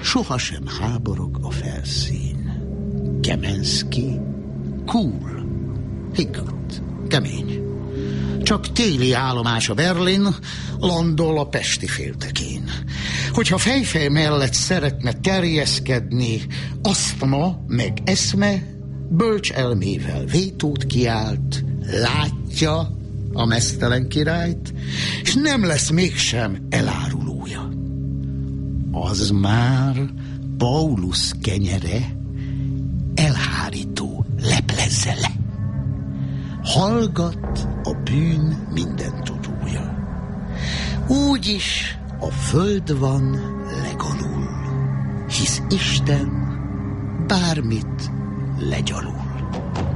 sohasem háborog a felszín. Kemenszky, cool, higgadt, kemény. Csak téli állomás a Berlin, landol a pesti féltekén. Hogyha fejfej mellett szeretne terjeszkedni, asztma meg eszme, bölcs elmével vétót kiált, látja a meztelen királyt, és nem lesz mégsem elárulója. Az már Paulus kenyere, elhárító, leplezze le. Hallgat a bűn minden tudója. Úgyis a föld van legalul, hisz Isten bármit legyalul.